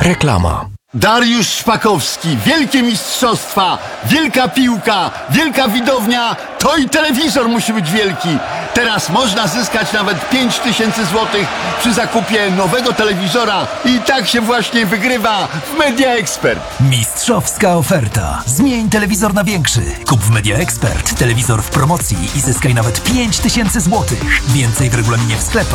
Reklama. Dariusz Szpakowski, wielkie mistrzostwa, wielka piłka, wielka widownia, to i telewizor musi być wielki. Teraz można zyskać nawet 5000 złotych przy zakupie nowego telewizora i tak się właśnie wygrywa w Media Expert. Mistrzowska oferta. Zmień telewizor na większy. Kup w Media Expert telewizor w promocji i zyskaj nawet 5000 złotych. Więcej w regulaminie w sklepach